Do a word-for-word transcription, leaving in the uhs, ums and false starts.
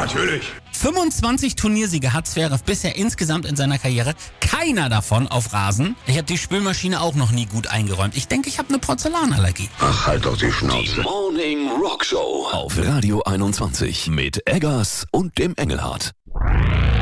natürlich. fünfundzwanzig Turniersiege hat Zverev bisher insgesamt in seiner Karriere. Keiner davon auf Rasen. Ich habe die Spülmaschine auch noch nie gut eingeräumt. Ich denke, ich habe eine Porzellanallergie. Ach, halt doch die Schnauze. Die Morning Rock Show auf Radio einundzwanzig mit Eggers und dem Engelhardt.